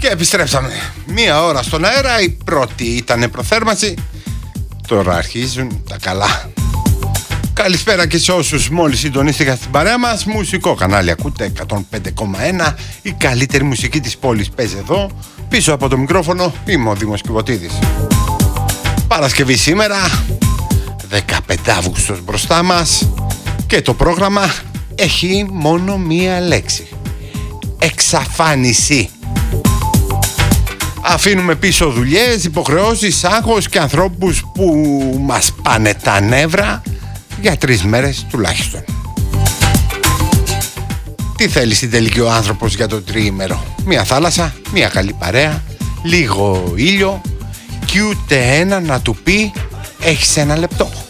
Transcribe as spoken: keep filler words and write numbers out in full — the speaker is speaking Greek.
Και επιστρέψαμε. Μία ώρα στον αέρα, η πρώτη ήταν προθέρμανση. Τώρα αρχίζουν τα καλά. Καλησπέρα και σε όσους μόλις συντονίστηκαν στην παρέα μας. Μουσικό κανάλι ακούτε εκατόν πέντε κόμμα ένα. Η καλύτερη μουσική της πόλης παίζει εδώ. Πίσω από το μικρόφωνο είμαι ο Δήμος Κιβωτίδης. Παρασκευή σήμερα, δεκαπέντε Αυγούστου μπροστά μας. Και το πρόγραμμα έχει μόνο μία λέξη: εξαφάνιση. Αφήνουμε πίσω δουλειές, υποχρεώσεις, άγχος και ανθρώπους που μας πάνε τα νεύρα για τρεις μέρες τουλάχιστον. Τι θέλει στην τελική ο άνθρωπος για το τριήμερο? Μία θάλασσα, μία καλή παρέα, λίγο ήλιο και ούτε ένα να του πει έχεις ένα λεπτό.